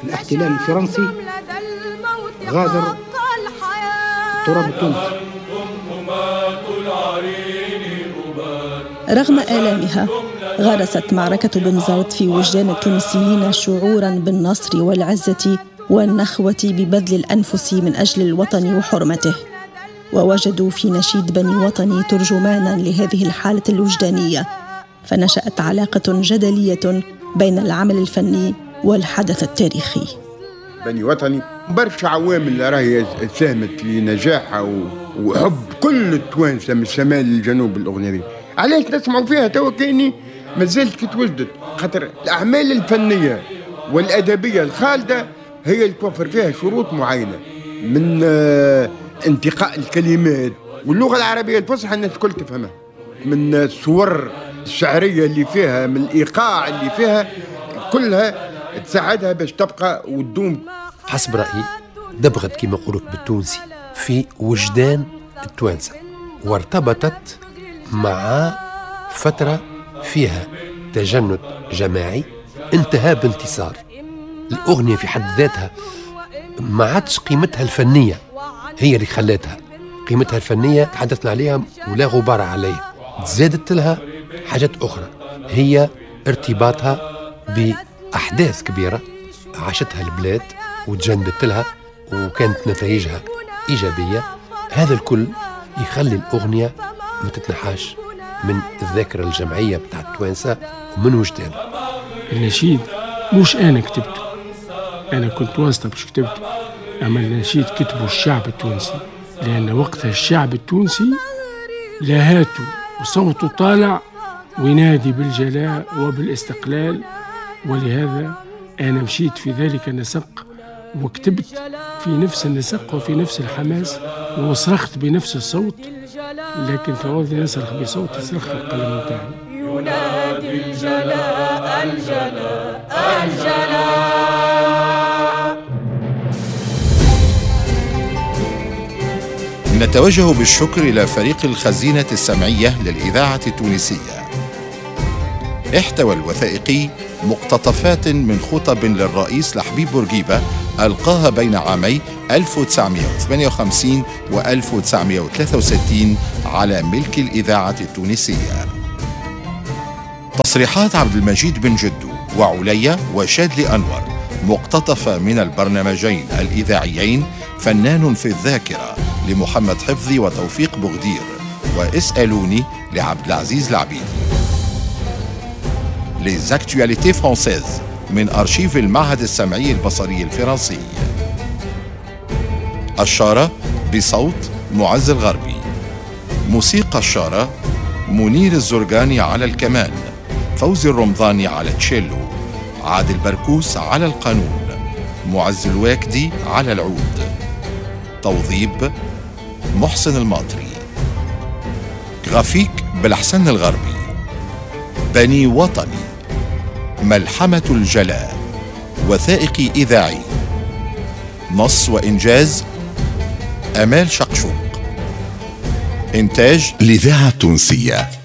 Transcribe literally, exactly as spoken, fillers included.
الاحتلال الفرنسي غادر تراب تونس. رغم آلامها غرست معركة بنزرت في وجدان التونسيين شعوراً بالنصر والعزة والنخوة ببذل الأنفس من أجل الوطن وحرمته، ووجدوا في نشيد بني وطني ترجماناً لهذه الحالة الوجدانية، فنشأت علاقة جدلية بين العمل الفني والحدث التاريخي. بني وطني برشا عوامل راهي ساهمت لنجاحها وحب كل التوانسة من الشمال للجنوب الأغنية دي. علاش نسمعوا فيها توا كأني ما زالت كي توجدت؟ خاطر الأعمال الفنية والأدبية الخالدة هي اللي توفر فيها شروط معينة من آه انتقاء الكلمات، واللغة العربية الفصحى الناس الكل تفهمها، من الصور الشعرية اللي فيها، من الإيقاع اللي فيها، كلها تساعدها باش تبقى وتدوم. حسب رأيي دبغت كما يقولوا بالتونسي في وجدان التوانسة، وارتبطت مع فترة فيها تجند جماعي انتهى بانتصار. الأغنية في حد ذاتها ما عادش قيمتها الفنية هي اللي خلتها، قيمتها الفنية تحدثنا عليها ولا غبار عليها، زادت لها حاجات أخرى هي ارتباطها بأحداث كبيرة عاشتها البلاد وتجندت لها وكانت نتائجها إيجابية. هذا الكل يخلي الأغنية ما تتنحاش من الذاكرة الجمعية بتاع التوانسة ومن وجدان. النشيد مش أنا كتبته، أنا كنت واسطة باش كتبته، أما النشيد كتبه الشعب التونسي، لأن وقتها الشعب التونسي لهاته وصوته طالع وينادي بالجلاء وبالاستقلال، ولهذا أنا مشيت في ذلك النسق وكتبت في نفس النسق وفي نفس الحماس وصرخت بنفس الصوت، لكن في عوض يصرخ بصوت يصرخ القلم بتاعي. ينادي الجلاء الجلاء الجلاء. نتوجه بالشكر إلى فريق الخزينة السمعية للإذاعة التونسية. احتوى الوثائقي مقتطفات من خطب للرئيس لحبيب بورقيبة ألقاها بين عامي ألف وتسعمائة وثمانية وخمسين و ألف وتسعمائة وثلاثة وستين على ملك الإذاعة التونسية. تصريحات عبد المجيد بن جدو وعليا وشادلي أنور مقتطفة من البرنامجين الإذاعيين فنان في الذاكرة لمحمد حفظي وتوفيق بغدير، واسألوني لعبد العزيز العبيدي. Les actualités françaises من أرشيف المعهد السمعي البصري الفرنسي. الشارة بصوت معز الغربي. موسيقى الشارة منير الزرقاني على الكمان، فوزي الرمضاني على تشيلو، عادل بركوس على القانون، معز الواكدي على العود، توظيب محسن الماطري، غرافيك بالحسن الغربي. بني وطني، ملحمة الجلاء، وثائقي إذاعي، نص وإنجاز أمال شقشوق، إنتاج الإذاعة التونسية.